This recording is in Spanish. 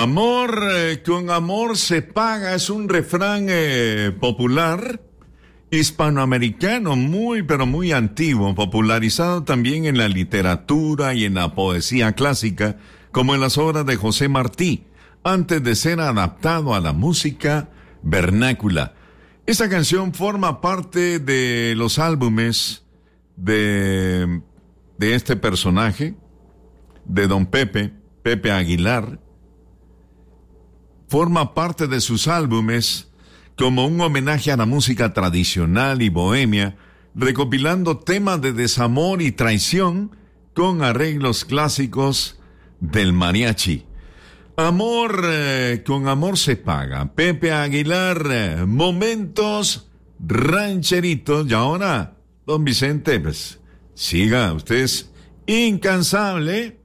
Amor con amor se paga es un refrán popular hispanoamericano muy pero muy antiguo, popularizado también en la literatura y en la poesía clásica, como en las obras de José Martí, antes de ser adaptado a la música vernácula. Esta canción forma parte de los álbumes de este personaje, de don Pepe Aguilar. Forma parte de sus álbumes como un homenaje a la música tradicional y bohemia, recopilando temas de desamor y traición con arreglos clásicos del mariachi. Amor con amor se paga. Pepe Aguilar, momentos rancheritos. Y ahora, don Vicente, pues siga, usted es incansable